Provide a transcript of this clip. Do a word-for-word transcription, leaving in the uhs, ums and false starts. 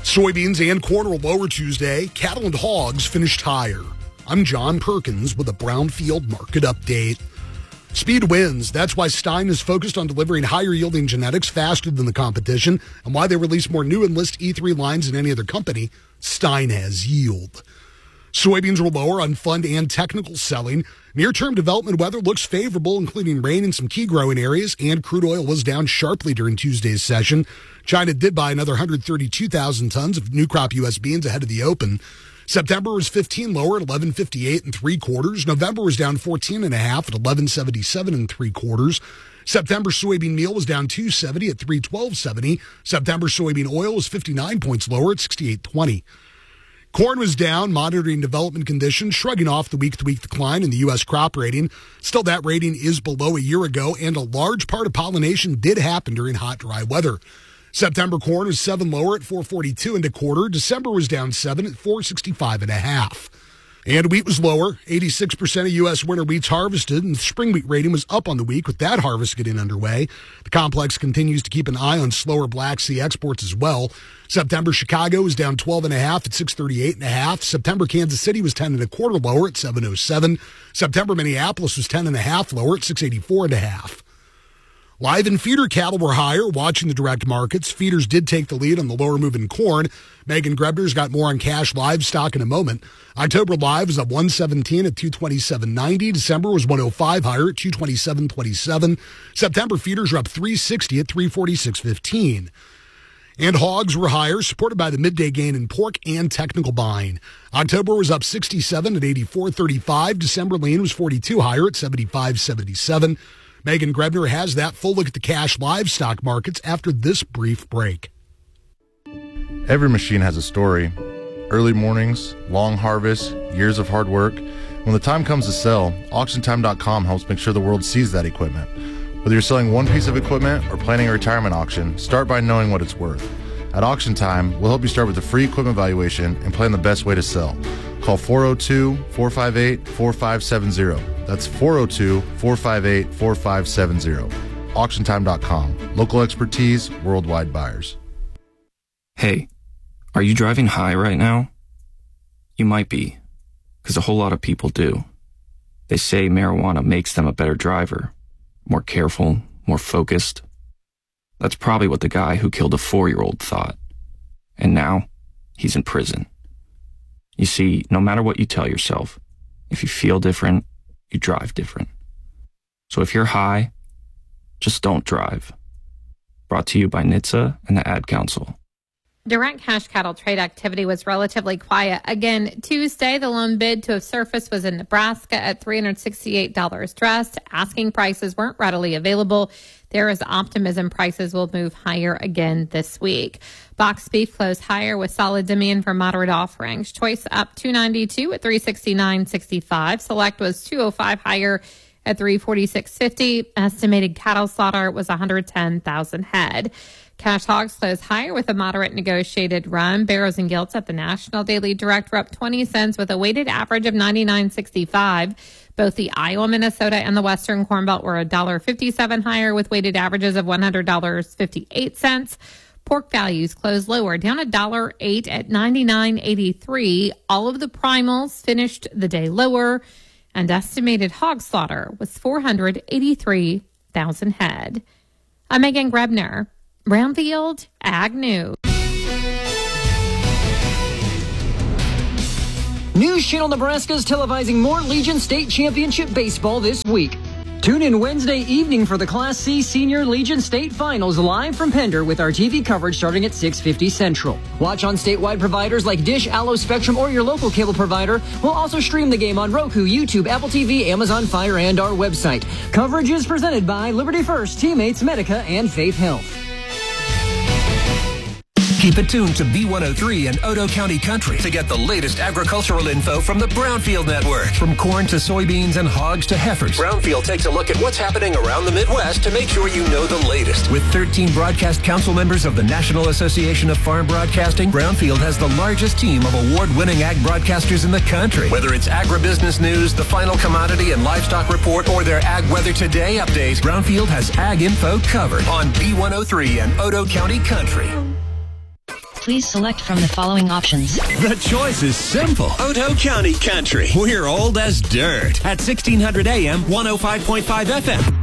Soybeans and corn were lower Tuesday. Cattle and hogs finished higher. I'm John Perkins with a Brownfield market update. Speed wins. That's why Stein is focused on delivering higher-yielding genetics faster than the competition, and why they release more new Enlist E three lines than any other company. Stein has yield. Soybeans were lower on fund and technical selling. Near-term development weather looks favorable, including rain in some key growing areas, and crude oil was down sharply during Tuesday's session. China did buy another one hundred thirty-two thousand tons of new crop U S beans ahead of the open. September was fifteen lower at eleven fifty-eight and three quarters. November was down fourteen and a half at eleven seventy-seven and three quarters. September soybean meal was down two seventy at three twelve seventy. September soybean oil was fifty-nine points lower at sixty-eight twenty. Corn was down, monitoring development conditions, shrugging off the week-to-week decline in the U S crop rating. Still, that rating is below a year ago, and a large part of pollination did happen during hot, dry weather. September corn was seven lower at four forty-two and a quarter. December was down seven at four sixty-five and a half. And wheat was lower. eighty-six percent of U S winter wheat's harvested, and the spring wheat rating was up on the week with that harvest getting underway. The complex continues to keep an eye on slower Black Sea exports as well. September Chicago was down twelve and a half at six thirty-eight and a half. September Kansas City was ten and a quarter lower at seven oh seven. September Minneapolis was ten and a half lower at six eighty-four and a half. Live and feeder cattle were higher, watching the direct markets. Feeders did take the lead on the lower moving corn. Megan Grebner's got more on cash livestock in a moment. October live was up one seventeen at two twenty-seven ninety. December was one oh five higher at two twenty-seven twenty-seven. September feeders are up three sixty at three forty-six fifteen. And hogs were higher, supported by the midday gain in pork and technical buying. October was up sixty-seven at eighty-four thirty-five. December lean was forty-two higher at seventy-five seventy-seven. Megan Grebner has that full look at the cash livestock markets after this brief break. Every machine has a story. Early mornings, long harvests, years of hard work. When the time comes to sell, auction time dot com helps make sure the world sees that equipment. Whether you're selling one piece of equipment or planning a retirement auction, start by knowing what it's worth. At Auction Time, we'll help you start with a free equipment valuation and plan the best way to sell. Call four oh two, four five eight, four five seven zero. That's four oh two, four five eight, four five seven zero. auction time dot com. Local expertise, worldwide buyers. Hey, are you driving high right now? You might be, because a whole lot of people do. They say marijuana makes them a better driver, more careful, more focused. That's probably what the guy who killed a four-year-old thought. And now, he's in prison. You see, no matter what you tell yourself, if you feel different, you drive different. So if you're high, just don't drive. Brought to you by N H T S A and the Ad Council. Direct cash cattle trade activity was relatively quiet. Again, Tuesday, the lone bid to have surfaced was in Nebraska at three hundred sixty-eight dollars dressed. Asking prices weren't readily available. There is optimism prices will move higher again this week. Box beef closed higher with solid demand for moderate offerings. Choice up two ninety-two at three sixty-nine sixty-five. Select was two oh five higher at three forty-six fifty. Estimated cattle slaughter was one hundred ten thousand head. Cash hogs closed higher with a moderate negotiated run. Barrows and Gilts at the National Daily Direct were up twenty cents with a weighted average of ninety-nine sixty-five. Both the Iowa, Minnesota, and the Western Corn Belt were one dollar fifty-seven higher with weighted averages of one hundred dollars and fifty-eight cents. Pork values closed lower, down one dollar and eight cents at ninety-nine eighty-three. All of the primals finished the day lower, and estimated hog slaughter was four hundred eighty-three thousand head. I'm Megan Grebner. Brownfield Ag News. News Channel Nebraska is televising more Legion State Championship baseball this week. Tune in Wednesday evening for the Class C Senior Legion State Finals live from Pender with our T V coverage starting at six fifty Central. Watch on statewide providers like Dish, Allo, Spectrum, or your local cable provider. We'll also stream the game on Roku, YouTube, Apple T V, Amazon Fire, and our website. Coverage is presented by Liberty First, Teammates, Medica, and Faith Health. Keep it tuned to B one oh three and Odo County Country to get the latest agricultural info from the Brownfield Network. From corn to soybeans and hogs to heifers, Brownfield takes a look at what's happening around the Midwest to make sure you know the latest. With thirteen broadcast council members of the National Association of Farm Broadcasting, Brownfield has the largest team of award-winning ag broadcasters in the country. Whether it's agribusiness news, the final commodity and livestock report, or their Ag Weather Today updates, Brownfield has ag info covered on B one oh three and Odo County Country. Please select from the following options. The choice is simple. Otoe County Country. We're old as dirt. At sixteen hundred A M, one oh five point five F M.